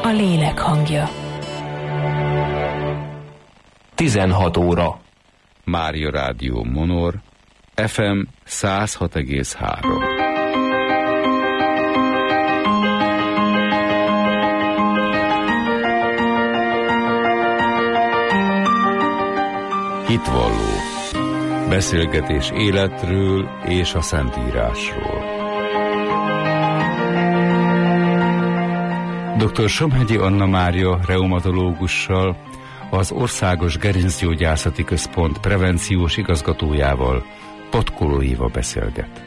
a lélek hangja. 16 óra. Mária Rádió Monor, FM 106,3. Hitvalló. Beszélgetés életről és a Szentírásról. Dr. Somhegyi Anna Mária reumatológussal, az Országos Gerincgyógyászati Központ prevenciós igazgatójával, Potkoló Éva beszélget.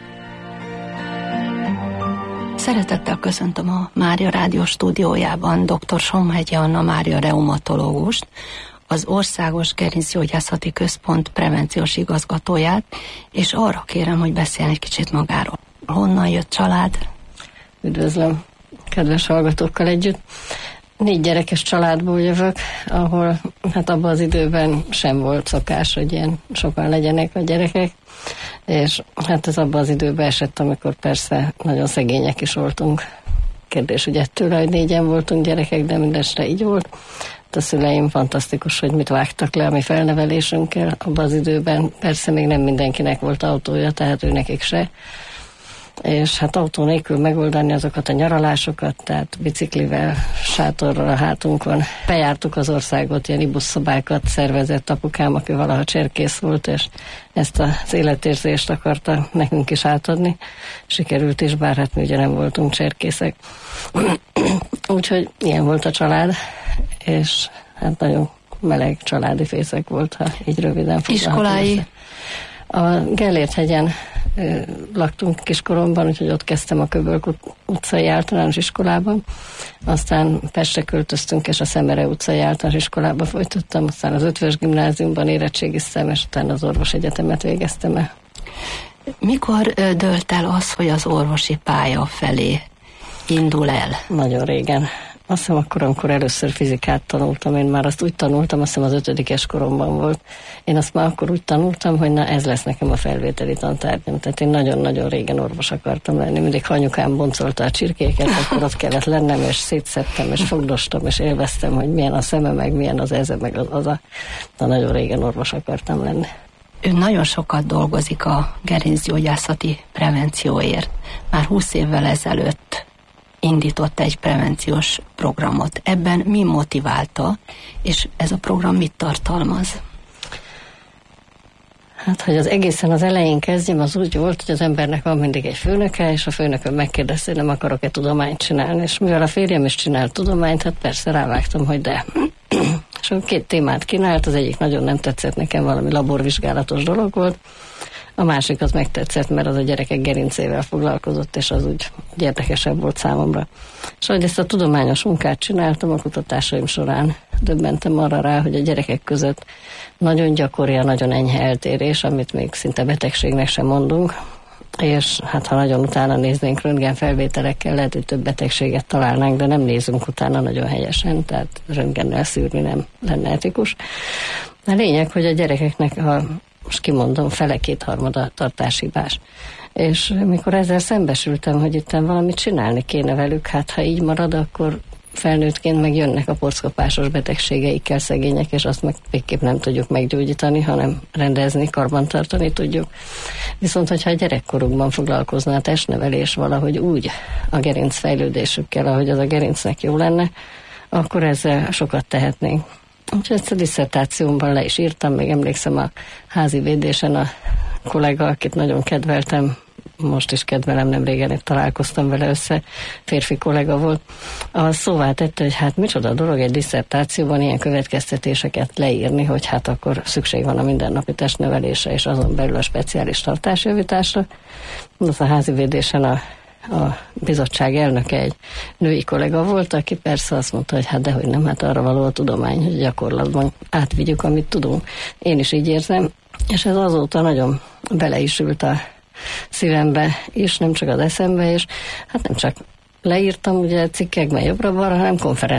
Szeretettel köszöntöm a Mária Rádió stúdiójában dr. Somhegyi Anna Mária reumatológust, az Országos Gerincgyógyászati Központ prevenciós igazgatóját, és arra kérem, hogy beszéljen egy kicsit magáról. Honnan jött család? Üdvözlöm kedves hallgatókkal együtt. 4 gyerekes családból jövök, ahol hát abban az időben sem volt szokás, hogy ilyen sokan legyenek a gyerekek, és hát ez abban az időben esett, amikor persze nagyon szegények is voltunk. Kérdés ugye tőle, hogy 4-en voltunk gyerekek, de mindestre így volt. A szüleim fantasztikus, hogy mit vágtak le a mi felnevelésünkkel. Abban az időben persze még nem mindenkinek volt autója, tehát ő nekik se. És hát autó nélkül megoldani azokat a nyaralásokat, tehát biciklivel, sátorral a hátunkon. Bejártuk az országot, ilyen ibuszszobákat szervezett apukám, aki valaha cserkész volt, és ezt az életérzést akarta nekünk is átadni. Sikerült is, bár hát mi ugye nem voltunk cserkészek. Úgyhogy ilyen volt a család, és hát nagyon meleg családi fészek volt, ha így röviden foglalhatom. Iskolái? A Gellért-hegyen laktunk kiskoromban, úgyhogy ott kezdtem a Köbölk utcai általános iskolában. Aztán Pestre költöztünk, és a Szemere utcai általános iskolába folytattam. Aztán az Ötvös gimnáziumban érettségiztem, és utána az orvosegyetemet végeztem el. Mikor dőlt el az, hogy az orvosi pálya felé indul el? Nagyon régen. Azt hiszem akkor, amikor először fizikát tanultam, én már azt úgy tanultam, azt hiszem az 5. koromban volt. Én azt már akkor úgy tanultam, hogy na ez lesz nekem a felvételi tantárgyam. Tehát én nagyon-nagyon régen orvos akartam lenni. Mindig ha anyukám boncolta a csirkéket, akkor ott kellett lennem, és szétszedtem, és fogdostam, és élveztem, hogy milyen a szeme, meg milyen az eze, meg az a... Na, nagyon régen orvos akartam lenni. Ő nagyon sokat dolgozik a gerincgyógyászati prevencióért. Már 20 évvel ezelőtt indított egy prevenciós programot. Ebben mi motiválta, és ez a program mit tartalmaz? Hát, hogy az egészen az elején kezdjem, az úgy volt, hogy az embernek van mindig egy főnöke, és a főnököm megkérdezte, hogy nem akarok-e tudományt csinálni, és mivel a férjem is csinált tudományt, hát persze rávágtam, hogy de. És 2 témát kínált, az egyik nagyon nem tetszett nekem, valami laborvizsgálatos dolog volt, a másik az megtetszett, mert az a gyerekek gerincével foglalkozott, és az úgy érdekesebb volt számomra. És ahogy ezt a tudományos munkát csináltam, a kutatásaim során döbbentem arra rá, hogy a gyerekek között nagyon gyakori a nagyon enyhe eltérés, amit még szinte betegségnek sem mondunk, és hát ha nagyon utána néznénk röntgenfelvételekkel, lehet, hogy több betegséget találnánk, de nem nézünk utána nagyon helyesen, tehát röntgennel szűrni nem lenne etikus. A lényeg, hogy a gyerekeknek most kimondom, fele 2/3 tartáshibás. És mikor ezzel szembesültem, hogy itt valamit csinálni kéne velük, hát ha így marad, akkor felnőttként meg jönnek a porckopásos betegségeikkel szegények, és azt meg végképp nem tudjuk meggyógyítani, hanem rendezni, karbantartani tudjuk. Viszont, hogyha a gyerekkorukban foglalkozna a testnevelés valahogy úgy a gerinc fejlődésükkel, ahogy az a gerincnek jó lenne, akkor ezzel sokat tehetnénk. Úgyhogy ezt a disszertációmban le is írtam, még emlékszem a házi védésen a kollega, akit nagyon kedveltem, most is kedvelem, nem régen találkoztam vele össze, férfi kollega volt, az szóvá tette, hogy hát micsoda dolog egy disszertációban ilyen következtetéseket leírni, hogy hát akkor szükség van a mindennapi testnevelésre, és azon belül a speciális tartásjavításra. Az a házi védésen a bizottság elnöke egy női kollega volt, aki persze azt mondta, hogy hát dehogy nem, hát arra való a tudomány, hogy gyakorlatban átvigyük, amit tudunk. Én is így érzem, és ez azóta nagyon bele is ült a szívembe, és nem csak az eszembe, és hát nem csak leírtam ugye cikkekben jobbra-balra, hanem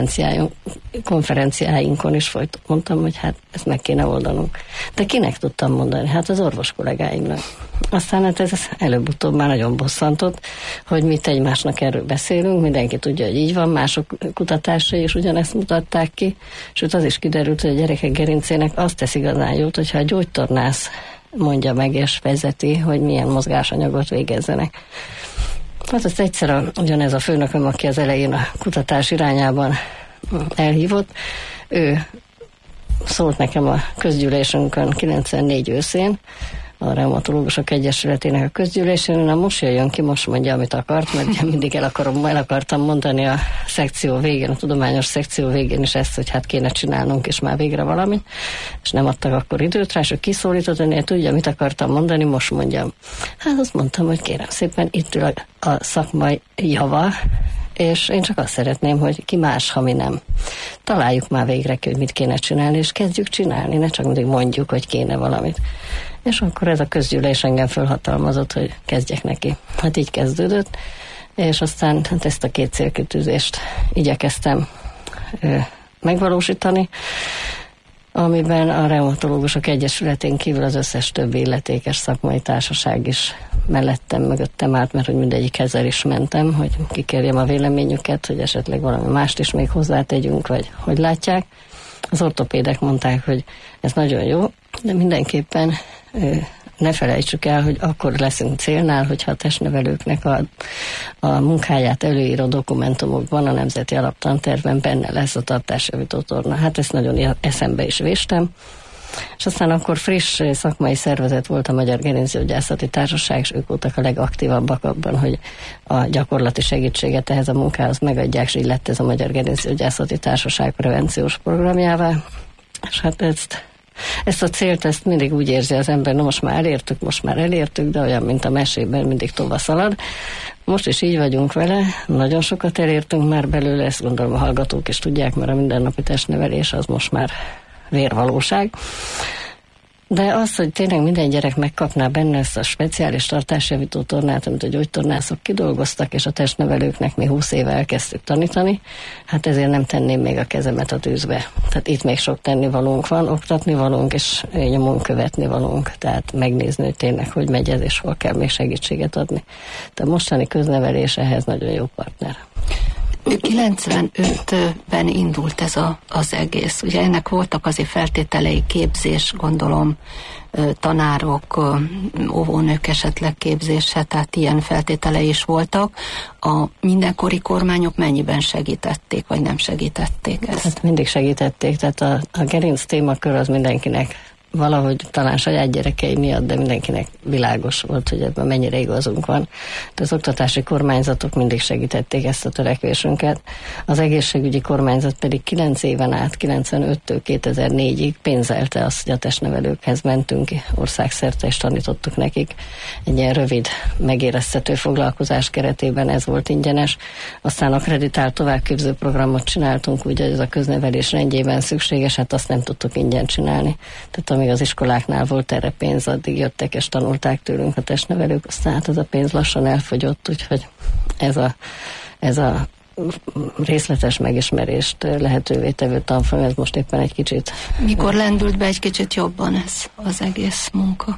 konferenciáinkon is mondtam, hogy hát ezt meg kéne oldanunk. De kinek tudtam mondani? Hát az orvos kollégáimnak. Aztán hát ez előbb-utóbb már nagyon bosszantott, hogy mit egymásnak erről beszélünk, mindenki tudja, hogy így van, mások kutatásai is ugyanezt mutatták ki, sőt az is kiderült, hogy a gyerekek gerincének azt tesz igazán jót, hogyha a gyógytornász mondja meg és vezeti, hogy milyen mozgásanyagot végezzenek. Hát azt egyszer ugyanez a főnököm, aki az elején a kutatás irányában elhívott, ő szólt nekem a közgyűlésünkön 94 őszén, a Reumatológusok Egyesületének a közgyűlésén, na most jöjjön ki, most mondja, amit akart, mert mindig el akartam mondani a szekció végén, a tudományos szekció végén is ezt, hogy hát kéne csinálnunk, és már végre valami, és nem adtak akkor időt rá, és ő kiszólított, hogy tudja, mit akartam mondani, most mondjam. Hát azt mondtam, hogy kérem szépen, itt ül a szakmai java, és én csak azt szeretném, hogy ki más, ha mi nem. Találjuk már végre ki, hogy mit kéne csinálni, és kezdjük csinálni, ne csak mindig mondjuk, hogy kéne valamit. És akkor ez a közgyűlés engem fölhatalmazott, hogy kezdjek neki. Hát így kezdődött, és aztán hát ezt a két célkitűzést igyekeztem megvalósítani, amiben a Reumatológusok Egyesületén kívül az összes többi illetékes szakmai társaság is mögöttem állt, mert hogy mindegyikhez el is mentem, hogy kikérjem a véleményüket, hogy esetleg valami mást is még hozzátegyünk, vagy hogy látják. Az ortopédek mondták, hogy ez nagyon jó, de mindenképpen ne felejtsük el, hogy akkor leszünk célnál, hogyha a testnevelőknek a munkáját előíró dokumentumokban, a Nemzeti Alaptantervben benne lesz a tartásjavító torna. Hát ezt nagyon eszembe is véstem. És aztán akkor friss szakmai szervezet volt a Magyar Gerincgyógyászati Társaság, és ők voltak a legaktívabbak abban, hogy a gyakorlati segítséget ehhez a munkához megadják, és így lett ez a Magyar Gerincgyógyászati Társaság prevenciós programjává. És hát ezt a célt, ezt mindig úgy érzi az ember, most már elértük, de olyan, mint a mesében, mindig tovább szalad. Most is így vagyunk vele, nagyon sokat elértünk már belőle, ezt gondolom a hallgatók is tudják, mert a mindennapi testnevelés az most már vérvalóság. De az, hogy tényleg minden gyerek megkapná benne ezt a speciális tartásjavító tornát, amit a gyógytornászok kidolgoztak, és a testnevelőknek mi 20 éve elkezdtük tanítani, hát ezért nem tenném még a kezemet a tűzbe. Tehát itt még sok tennivalónk van, oktatni valónk, és nyomon követni valónk, tehát megnézni, hogy tényleg hogy megy ez, és hol kell még segítséget adni. De a mostani köznevelés ehhez nagyon jó partner. 95-ben indult ez az egész. Ugye ennek voltak azért feltételei, képzés, gondolom, tanárok, óvónők esetleg képzése, tehát ilyen feltételei is voltak. A mindenkori kormányok mennyiben segítették, vagy nem segítették ezt? Hát mindig segítették, tehát a gerinc témakör az mindenkinek valahogy talán saját gyerekei miatt, de mindenkinek világos volt, hogy ebben mennyire igazunk van. De az oktatási kormányzatok mindig segítették ezt a törekvésünket. Az egészségügyi kormányzat pedig 9 éven át, 95-től 2004-ig pénzelte azt, hogy a testnevelőkhez mentünk országszerte, és tanítottuk nekik. Egy ilyen rövid, megéreztető foglalkozás keretében ez volt ingyenes. Aztán akreditált továbbképző programot csináltunk, úgy, hogy ez a köznevelés rendjében szükséges, hát azt nem tudtuk ingyen csinálni. Tehát amíg az iskoláknál volt erre pénz, addig jöttek és tanulták tőlünk a testnevelők, aztán hát ez a pénz lassan elfogyott, úgyhogy ez a részletes megismerést lehetővé tevő tanfolyam, ez most éppen egy kicsit... Mikor lendült be egy kicsit jobban ez az egész munka?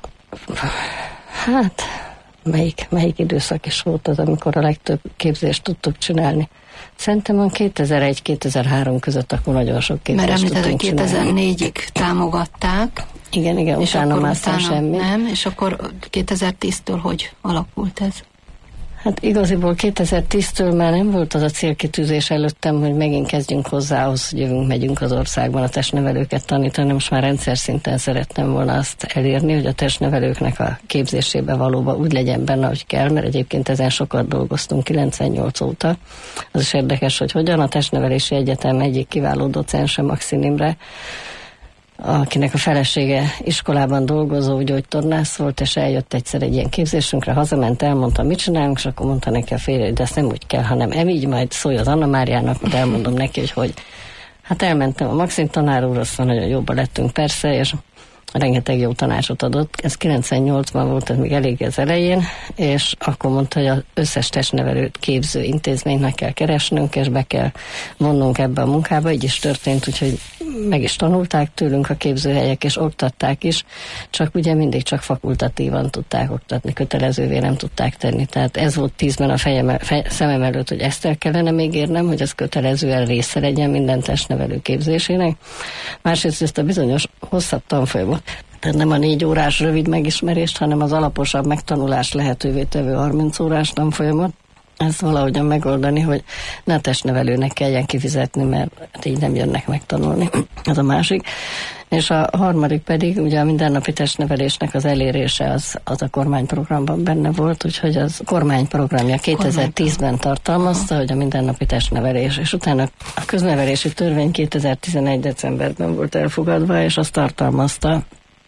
Hát, melyik időszak is volt az, amikor a legtöbb képzést tudtuk csinálni? Szerintem a 2001-2003 között akkor nagyon sok képzést tudtunk csinálni. Mert említett, 2004-ig támogatták. Igen, és utána már semmi. Nem, és akkor 2010-től hogy alakult ez? Hát igaziból 2010-től már nem volt az a célkitűzés előttem, hogy megint kezdjünk hozzá ahhoz, hogy megyünk az országban a testnevelőket tanítani. Most már rendszer szinten szerettem volna azt elérni, hogy a testnevelőknek a képzésébe valóban úgy legyen benne, hogy kell, mert egyébként ezen sokat dolgoztunk 98 óta. Az is érdekes, hogy hogyan a Testnevelési Egyetem egyik kiváló docense, Maxin Imre, akinek a felesége iskolában dolgozó gyógytornász volt, és eljött egyszer egy ilyen képzésünkre, hazament, elmondta, mit csinálunk, és akkor mondta neki a férje, de ezt nem úgy kell, hanem így majd szólj az Anna Máriának, majd elmondom neki, hogy. Hát elmentem a Maxim tanár úr, aztán nagyon jóba lettünk persze, és rengeteg jó tanácsot adott. Ez 98-ban volt, tehát még elég az elején, és akkor mondta, hogy az összes testnevelőt képző intézményt meg kell keresnünk, és be kell vonnunk ebbe a munkába. Így is történt, úgyhogy meg is tanulták tőlünk a képzőhelyek, és oktatták is, csak ugye mindig csak fakultatívan tudták oktatni, kötelezővé nem tudták tenni. Tehát ez volt 10-ben a szemem előtt, hogy ezt el kellene még érnem, hogy ez kötelezően része legyen minden testnevelő képzésének. Másrészt ezt a bizonyos hosszabb tanfolyamot, tehát nem a 4 órás rövid megismerést, hanem az alaposabb megtanulást lehetővé tevő 30 órás tanfolyamot, ezt valahogyan megoldani, hogy ne a testnevelőnek kelljen kifizetni, mert így nem jönnek megtanulni. Ez a másik. És a harmadik pedig, ugye a mindennapi testnevelésnek az elérése az a kormányprogramban benne volt, úgyhogy az kormányprogramja 2010-ben tartalmazta, hogy a mindennapi testnevelés, és utána a köznevelési törvény 2011. decemberben volt elfogadva, és azt tartalmazta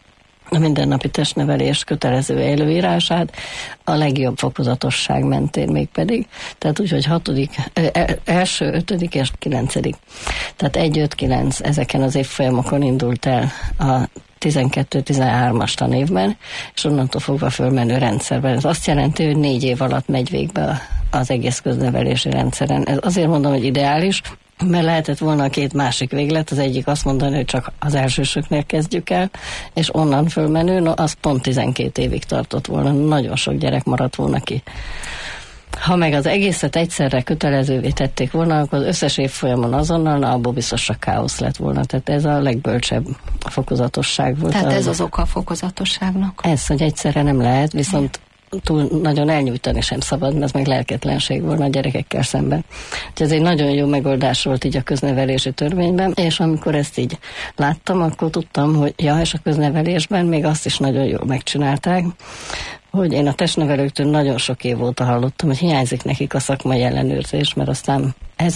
a mindennapi testnevelés kötelező előírását a legjobb fokozatosság mentén mégpedig. Tehát úgy, hogy első, 5. és 9. Tehát 1-5-9 ezeken az évfolyamokon indult el a 12-13-as tanévben, és onnantól fogva fölmenő rendszerben. Ez azt jelenti, hogy 4 év alatt megy végbe az egész köznevelési rendszeren. Ez azért mondom, hogy ideális, mert lehetett volna a 2 másik véglet, az egyik azt mondani, hogy csak az elsősöknél kezdjük el, és onnan fölmenő, az pont 12 évig tartott volna, nagyon sok gyerek maradt volna ki. Ha meg az egészet egyszerre kötelezővé tették volna, akkor az összes évfolyamon azonnal, abból biztos a káosz lett volna. Tehát ez a legbölcsebb fokozatosság volt. Tehát ez az oka a fokozatosságnak? Ez, hogy egyszerre nem lehet, viszont túl nagyon elnyújtani sem szabad, mert ez meg lelketlenség volna a gyerekekkel szemben. Úgyhogy ez egy nagyon jó megoldás volt így a köznevelési törvényben, és amikor ezt így láttam, akkor tudtam, hogy és a köznevelésben még azt is nagyon jól megcsinálták, hogy én a testnevelőktől nagyon sok év óta hallottam, hogy hiányzik nekik a szakmai ellenőrzés, mert aztán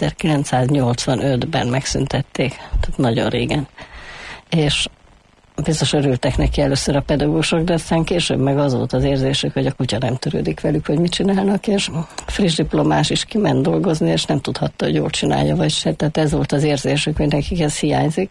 1985-ben megszüntették, tehát nagyon régen. És biztos örültek neki először a pedagógusok, de aztán később meg az volt az érzésük, hogy a kutya nem törődik velük, hogy mit csinálnak, és friss diplomás is kiment dolgozni, és nem tudhatta, hogy jól csinálja, vagy se. Tehát ez volt az érzésük, hogy nekik ez hiányzik.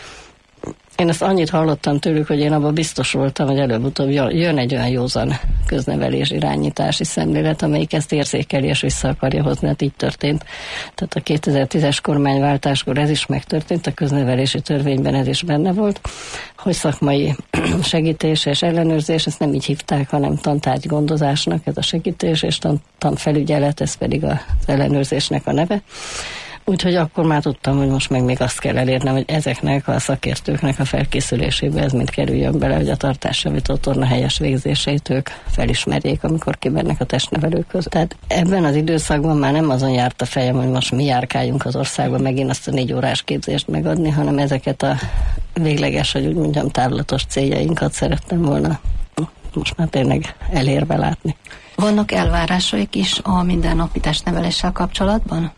Én ezt annyit hallottam tőlük, hogy én abban biztos voltam, hogy előbb-utóbb jön egy olyan józan köznevelés irányítási szemlélet, amelyik ezt érzékeli és vissza akarja hozni, hát így történt. Tehát a 2010-es kormányváltáskor ez is megtörtént, a köznevelési törvényben ez is benne volt, hogy szakmai segítés és ellenőrzés, ezt nem így hívták, hanem tantárgy gondozásnak, ez a segítés, és tanfelügyelet, ez pedig az ellenőrzésnek a neve. Úgyhogy akkor már tudtam, hogy most meg még azt kell elérnem, hogy ezeknek a szakértőknek a felkészülésébe ez mind kerüljön bele, hogy a tartásjavító torna helyes végzését ők felismerjék, amikor kimennek a testnevelők között. Tehát ebben az időszakban már nem azon járt a fejem, hogy most mi járkáljunk az országban megint azt a 4 órás képzést megadni, hanem ezeket a végleges, hogy úgy mondjam, távlatos céljainkat szerettem volna most már tényleg elérve látni. Vannak elvárásaik is a mindennapi testneveléssel kapcsolatban?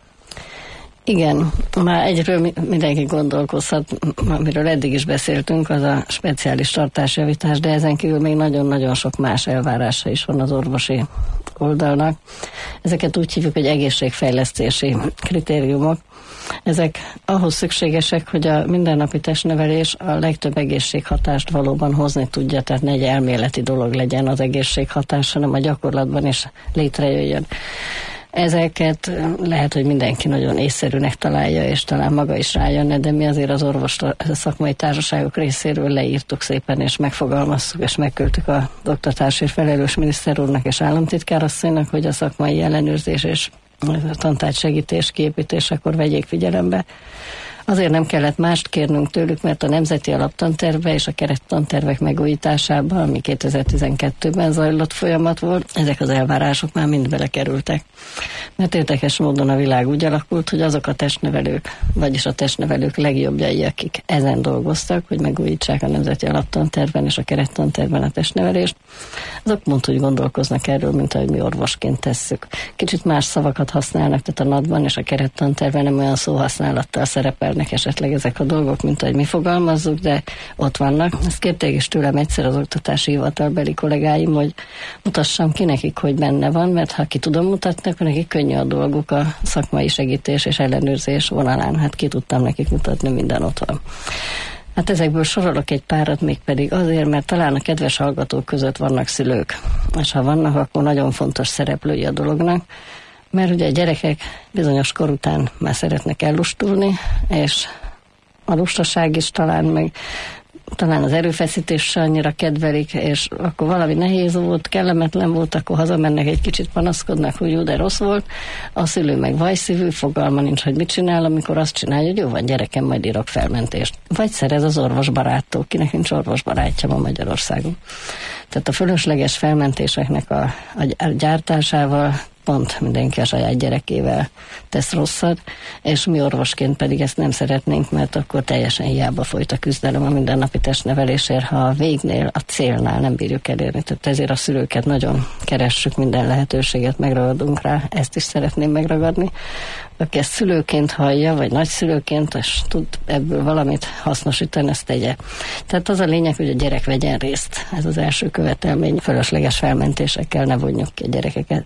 Igen, már egyről mindenki gondolkozhat, amiről eddig is beszéltünk, az a speciális tartásjavítás, de ezen kívül még nagyon-nagyon sok más elvárása is van az orvosi oldalnak. Ezeket úgy hívjuk, hogy egészségfejlesztési kritériumok. Ezek ahhoz szükségesek, hogy a mindennapi testnevelés a legtöbb egészséghatást valóban hozni tudja, tehát ne egy elméleti dolog legyen az egészséghatás, hanem a gyakorlatban is létrejöjjön. Ezeket lehet, hogy mindenki nagyon észszerűnek találja, és talán maga is rájönne, de mi azért az orvos szakmai társaságok részéről leírtuk szépen, és megfogalmaztuk, és megküldtük az oktatásért felelős miniszter úrnak és államtitkárasszonynak, hogy a szakmai ellenőrzés és a tantárgy segítés kiépítésekor vegyék figyelembe. Azért nem kellett mást kérnünk tőlük, mert a nemzeti alaptantervbe és a kerettantervek megújításában, ami 2012-ben zajlott folyamat volt, ezek az elvárások már mind belekerültek. Mert érdekes módon a világ úgy alakult, hogy azok a testnevelők, vagyis a testnevelők legjobbjai, akik ezen dolgoztak, hogy megújítsák a nemzeti alaptantervben és a kerettantervben a testnevelést, azok pont úgy gondolkoznak erről, mint ahogy mi orvosként tesszük. Kicsit más szavakat használnak, tehát a NAD-ban és a kerettantervben nem olyan szóhasználattal szerepel esetleg ezek a dolgok, mint ahogy mi fogalmazzuk, de ott vannak. Ezt kérték is tőlem egyszer az oktatási hivatalbeli kollégáim, hogy mutassam ki nekik, hogy benne van, mert ha ki tudom mutatni, akkor nekik könnyű a dolguk a szakmai segítés és ellenőrzés vonalán. Hát ki tudtam nekik mutatni, minden ott van. Hát ezekből sorolok egy párat, mégpedig azért, mert talán a kedves hallgatók között vannak szülők. És ha vannak, akkor nagyon fontos szereplői a dolognak, mert ugye a gyerekek bizonyos kor után már szeretnek ellustulni, és a lustaság is talán az erőfeszítés se annyira kedvelik, és akkor valami nehéz volt, kellemetlen volt, akkor hazamennek, egy kicsit panaszkodnak, hogy jó, de rossz volt. A szülő meg vajszívű, fogalma nincs, hogy mit csinál, amikor azt csinálja, hogy jó van, gyerekem, majd írok felmentést. Vagy szerez az orvosbaráttól, kinek nincs orvosbarátja ma Magyarországon. Tehát a fölösleges felmentéseknek a gyártásával pont mindenki a saját gyerekével tesz rosszat, és mi orvosként pedig ezt nem szeretnénk, mert akkor teljesen hiába folyt a küzdelem a mindennapi testnevelésért, ha a végnél, a célnál nem bírjuk elérni. Tehát ezért a szülőket nagyon keressük, minden lehetőséget megragadunk rá, ezt is szeretném megragadni. Aki ezt szülőként hallja, vagy nagyszülőként, és tud ebből valamit hasznosítani, ezt tegye. Tehát az a lényeg, hogy a gyerek vegyen részt. Ez az első követelmény. Fölösleges felmentésekkel ne vonjuk ki a gyerekeket.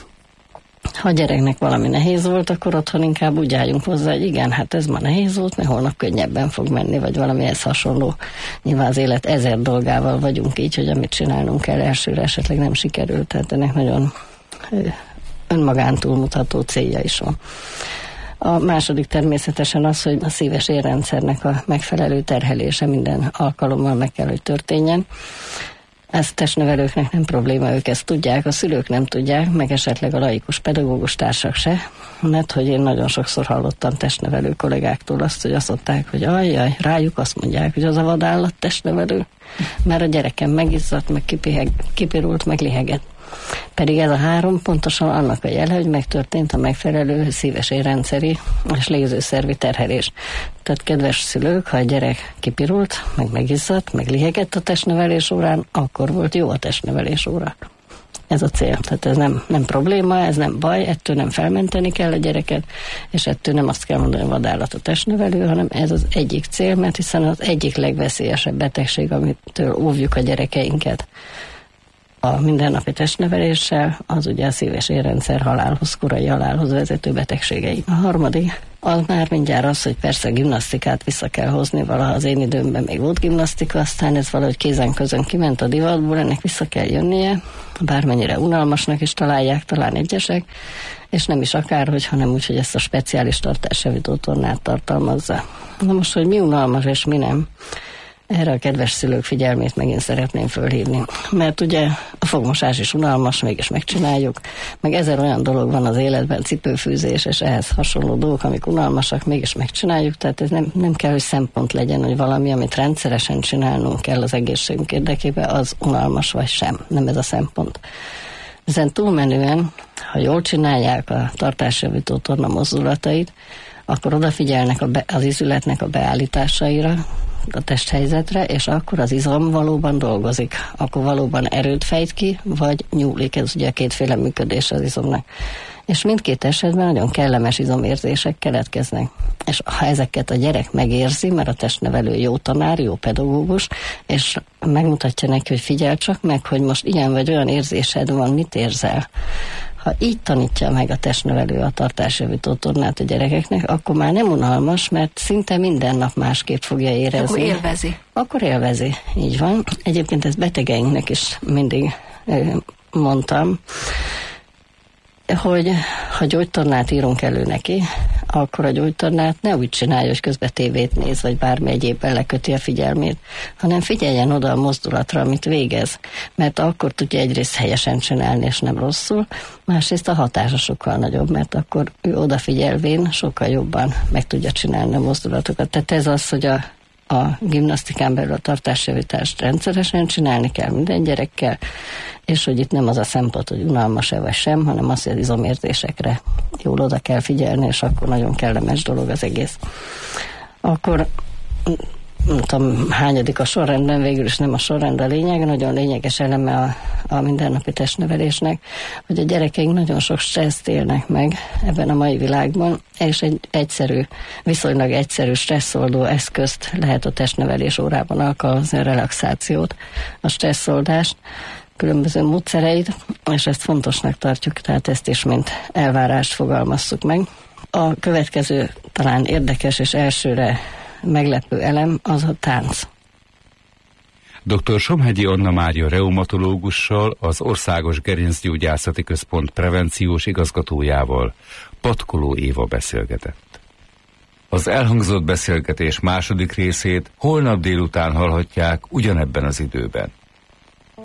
Ha a gyereknek valami nehéz volt, akkor otthon inkább úgy álljunk hozzá, hogy igen, hát ez ma nehéz volt, mert holnap könnyebben fog menni, vagy valami ehhez hasonló. Nyilván az élet 1000 dolgával vagyunk így, hogy amit csinálnunk kell elsőre esetleg nem sikerült, tehát ennek nagyon önmagán túlmutató célja is van. A második természetesen az, hogy a szíves érrendszernek a megfelelő terhelése minden alkalommal meg kell, hogy történjen. Ez testnevelőknek nem probléma, ők ezt tudják, a szülők nem tudják, meg esetleg a laikus pedagógus társak se, mert hogy én nagyon sokszor hallottam testnevelő kollégáktól azt, hogy azt mondták, hogy ajjaj, rájuk azt mondják, hogy az a vadállat testnevelő, mert a gyerekem megizzadt, meg kipirult, meg lihegett. Pedig ez a 3 pontosan annak a jele, hogy megtörtént a megfelelő szíves érrendszeri és légzőszervi terhelés. Tehát kedves szülők, ha a gyerek kipirult, meg megizzadt, meg lihegett a testnevelés órán, akkor volt jó a testnevelés óra. Ez a cél. Tehát ez nem probléma, ez nem baj, ettől nem felmenteni kell a gyereket, és ettől nem azt kell mondani, hogy vadállat a testnevelő, hanem ez az egyik cél, mert hiszen az egyik legveszélyesebb betegség, amitől óvjuk a gyerekeinket a mindennapi testneveléssel, az ugye a szíves érrendszer korai halálhoz vezető betegségei. A harmadik, az már mindjárt az, hogy persze a gimnasztikát vissza kell hozni, valaha az én időmben még volt gimnasztika, aztán ez valahogy kézen-közön kiment a divatból, ennek vissza kell jönnie, bármennyire unalmasnak is találják talán egyesek, és nem is akárhogy, hanem úgy, hogy ezt a speciális tartásjavító tornát tartalmazza. Na most, hogy mi unalmas és mi nem, erre a kedves szülők figyelmét megint szeretném fölhívni. Mert ugye a fogmosás is unalmas, mégis megcsináljuk, meg 1000 olyan dolog van az életben, cipőfűzés és ehhez hasonló dolgok, amik unalmasak, mégis megcsináljuk, tehát ez nem kell, hogy szempont legyen, hogy valami, amit rendszeresen csinálnunk kell az egészségünk érdekében, az unalmas vagy sem. Nem ez a szempont. Ezen túlmenően, ha jól csinálják a tartásjavító torna mozdulatait, akkor odafigyelnek az izületnek a beállításaira, a testhelyzetre, és akkor az izom valóban dolgozik. Akkor valóban erőt fejt ki, vagy nyúlik. Ez ugye a kétféle működés az izomnak. És mindkét esetben nagyon kellemes izomérzések keletkeznek. És ha ezeket a gyerek megérzi, mert a testnevelő jó tanár, jó pedagógus, és megmutatja neki, hogy figyelj csak meg, hogy most ilyen vagy olyan érzésed van, mit érzel. Ha így tanítja meg a testnevelő a tartásjavító tornát a gyerekeknek, akkor már nem unalmas, mert szinte minden nap másképp fogja érezni. Akkor élvezi. Akkor élvezi, így van. Egyébként ezt betegeinknek is mindig mondtam, hogy ha gyógytornát írunk elő neki, akkor a gyógytornát ne úgy csinálja, hogy közben tévét néz, vagy bármi egyébben leköti a figyelmét, hanem figyeljen oda a mozdulatra, amit végez. Mert akkor tudja egyrészt helyesen csinálni, és nem rosszul, másrészt a hatása sokkal nagyobb, mert akkor ő odafigyelvén sokkal jobban meg tudja csinálni a mozdulatokat. Tehát ez az, hogy a gimnasztikán belül a tartásjavítást rendszeresen csinálni kell minden gyerekkel, és hogy itt nem az a szempont, hogy unalmas-e vagy sem, hanem az, hogy az izomérzésekre jól oda kell figyelni, és akkor nagyon kellemes dolog az egész. Akkor nem tudom, hányadik a sorrendben, végül is nem a sorrend a lényeg, nagyon lényeges eleme a mindennapi testnevelésnek, hogy a gyerekeink nagyon sok stresszt élnek meg ebben a mai világban, és egy viszonylag egyszerű stresszoldó eszközt lehet a testnevelés órában alkalmazni, a relaxációt, a stresszoldást, különböző módszereit, és ezt fontosnak tartjuk, tehát ezt is mint elvárást fogalmazzuk meg. A következő talán érdekes és elsőre meglepő elem az a tánc. Dr. Somhegyi Anna Mária reumatológussal, az Országos Gerincgyógyászati Központ prevenciós igazgatójával, Patkoló Éva beszélgetett. Az elhangzott beszélgetés második részét holnap délután hallhatják ugyanebben az időben.